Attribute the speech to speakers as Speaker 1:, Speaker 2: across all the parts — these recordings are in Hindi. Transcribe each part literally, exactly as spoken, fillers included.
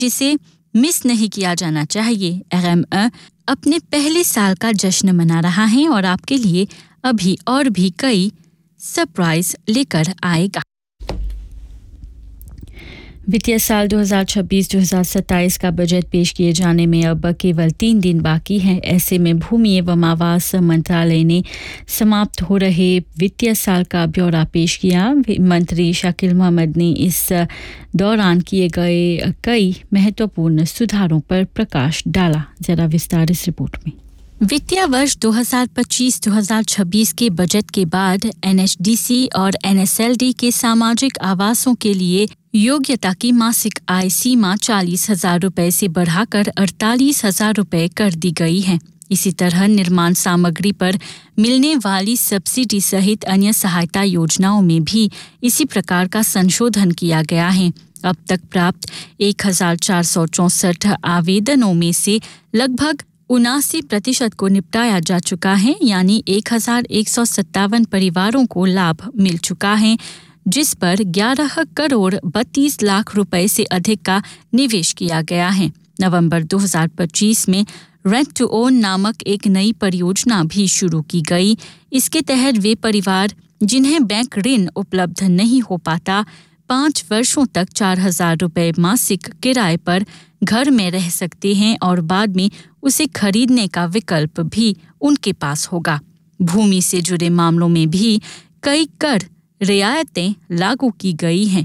Speaker 1: जिसे मिस नहीं किया जाना चाहिए। R M E अपने पहले साल का जश्न मना रहा है और आपके लिए अभी और भी कई सरप्राइज लेकर आएगा। वित्तीय साल दो हज़ार छब्बीस दो हज़ार सत्ताईस का बजट पेश किए जाने में अब केवल तीन दिन बाकी हैं। ऐसे में भूमि एवं आवास मंत्रालय ने समाप्त हो रहे वित्तीय साल का ब्यौरा पेश किया। मंत्री शाकिल मोहम्मद ने इस दौरान किए गए कई महत्वपूर्ण सुधारों पर प्रकाश डाला। जरा विस्तार इस रिपोर्ट में। वित्तीय वर्ष दो हज़ार पच्चीस दो हज़ार छब्बीस के बजट के बाद एन एच डी सी और एन एस एल डी के सामाजिक आवासों के लिए योग्यता की मासिक आय सीमा चालीस हजार रुपए से बढ़ाकर अड़तालीस हजार रुपए कर दी गई है। इसी तरह निर्माण सामग्री पर मिलने वाली सब्सिडी सहित अन्य सहायता योजनाओं में भी इसी प्रकार का संशोधन किया गया है। अब तक प्राप्त एक हजार चार सौ चौसठ आवेदनों में से लगभग उनासी प्रतिशत को निपटाया जा चुका है, यानी एक हजार एक सौ सत्तावन परिवारों को लाभ मिल चुका है, जिस पर ग्यारह करोड़ बत्तीस लाख रुपए से अधिक का निवेश किया गया है। नवंबर दो हज़ार पच्चीस में रेंट टू ओन नामक एक नई परियोजना भी शुरू की गई। इसके तहत वे परिवार जिन्हें बैंक ऋण उपलब्ध नहीं हो पाता, पाँच वर्षों तक चार हजार रुपए मासिक किराए पर घर में रह सकते हैं और बाद में उसे खरीदने का विकल्प भी उनके पास होगा। भूमि से जुड़े मामलों में भी कई कर रियायतें लागू की गई हैं।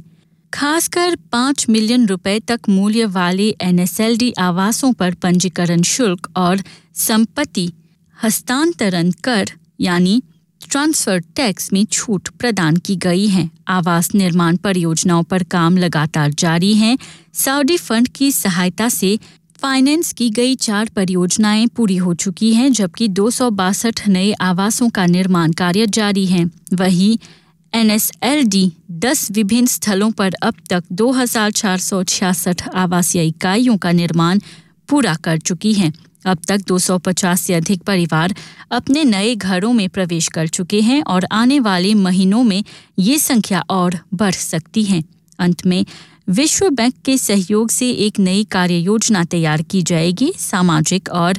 Speaker 1: खासकर पाँच मिलियन रुपए तक मूल्य वाले एन एस एल डी आवासों पर पंजीकरण शुल्क और संपत्ति हस्तांतरण कर यानी ट्रांसफर टैक्स में छूट प्रदान की गई है। आवास निर्माण परियोजनाओं पर काम लगातार जारी है। सऊदी फंड की सहायता से फाइनेंस की गई चार परियोजनाएं पूरी हो चुकी हैं, जबकि दो सौ बासठ नए आवासों का निर्माण कार्य जारी है। वहीं एन एस एल डी दस विभिन्न स्थलों पर अब तक दो हज़ार चार सौ छियासठ आवासीय इकाइयों का निर्माण पूरा कर चुकी है। अब तक दो सौ पचास से अधिक परिवार अपने नए घरों में प्रवेश कर चुके हैं और आने वाले महीनों में ये संख्या और बढ़ सकती है। अंत में विश्व बैंक के सहयोग से एक नई कार्य योजना तैयार की जाएगी। सामाजिक और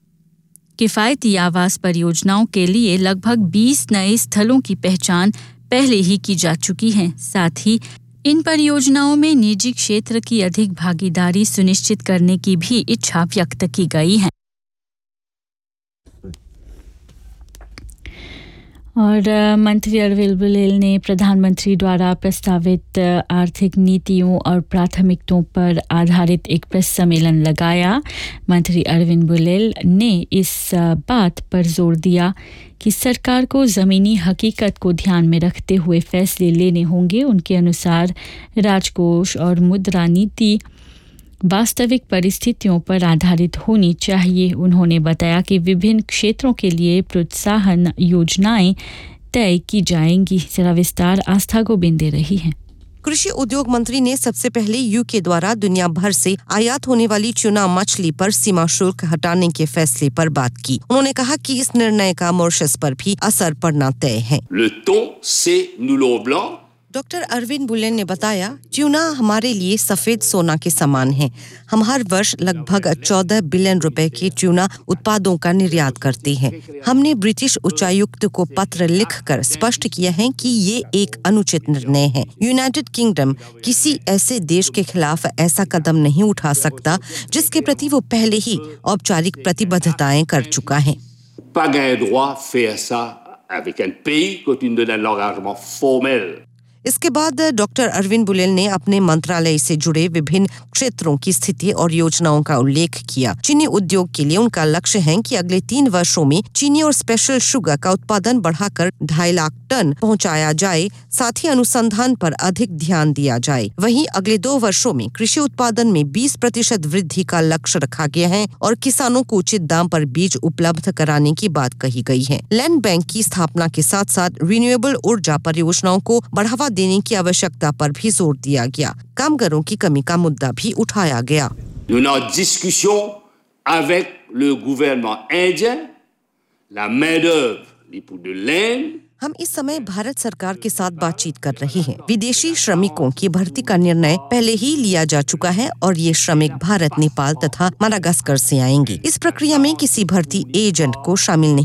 Speaker 1: किफायती आवास परियोजनाओं के लिए लगभग बीस नए स्थलों की पहचान पहले ही की जा चुकी है। साथ ही इन परियोजनाओं में निजी क्षेत्र की अधिक भागीदारी सुनिश्चित करने की भी इच्छा व्यक्त की गई है। और मंत्री अरविंद बुलेल ने प्रधानमंत्री द्वारा प्रस्तावित आर्थिक नीतियों और प्राथमिकताओं पर आधारित एक प्रेस सम्मेलन लगाया। मंत्री अरविंद बुलेल ने इस बात पर जोर दिया कि सरकार को ज़मीनी हकीकत को ध्यान में रखते हुए फैसले लेने होंगे। उनके अनुसार राजकोष और मुद्रा नीति वास्तविक परिस्थितियों पर आधारित होनी चाहिए। उन्होंने बताया कि विभिन्न क्षेत्रों के लिए प्रोत्साहन योजनाएं तय की जाएंगी। जरा विस्तार आस्था गोविंद दे रही है।
Speaker 2: कृषि उद्योग मंत्री ने सबसे पहले यूके द्वारा दुनिया भर से आयात होने वाली ट्यूना मछली पर सीमा शुल्क हटाने के फैसले पर बात की। उन्होंने कहा कि इस निर्णय का मॉरिशस पर भी असर पड़ना तय है।
Speaker 3: Le thon, c'est नूलो ब्लांc।
Speaker 2: Doctor Arvind Boolean ने बताया, ट्यूना हमारे लिए सफेद सोना के समान है। हम हर वर्ष लगभग चौदह बिलियन रुपए के ट्यूना उत्पादों का निर्यात करते हैं। हमने ब्रिटिश उच्चायुक्त को पत्र लिखकर स्पष्ट किया है कि ये एक अनुचित निर्णय है। यूनाइटेड किंगडम किसी ऐसे देश के खिलाफ ऐसा कदम नहीं उठा सकता जिसके प्रति वो पहले ही औपचारिक प्रतिबद्धताएं कर चुका है।
Speaker 3: Pas gain droit faire ça avec un pays continue de l'engagement formel.
Speaker 2: इसके बाद डॉक्टर अरविंद बुलेल ने अपने मंत्रालय से जुड़े विभिन्न क्षेत्रों की स्थिति और योजनाओं का उल्लेख किया। चीनी उद्योग के लिए उनका लक्ष्य है कि अगले तीन वर्षों में चीनी और स्पेशल शुगर का उत्पादन बढ़ाकर ढाई लाख टन पहुंचाया जाए। साथ ही अनुसंधान पर अधिक ध्यान दिया जाए। वहीं अगले दो वर्षों में कृषि उत्पादन में बीस प्रतिशत वृद्धि का लक्ष्य रखा गया है और किसानों को उचित दाम पर बीज उपलब्ध कराने की बात कही गई है। लैंड बैंक की स्थापना के साथ साथ रिन्यूएबल ऊर्जा परियोजनाओं को बढ़ावा देने की आवश्यकता पर भी जोर दिया गया। कामगारों की कमी का मुद्दा भी उठाया गया।
Speaker 3: Une discussion avec le gouvernement indien, la main-d'œuvre pour de l'Inde
Speaker 2: हम इस समय भारत सरकार के साथ बातचीत कर रहे हैं। विदेशी श्रमिकों की भर्ती का निर्णय पहले ही लिया जा चुका है और ये श्रमिक भारत, नेपाल तथा माडागास्कर से आएंगे। इस प्रक्रिया में किसी भर्ती एजेंट को शामिल नहीं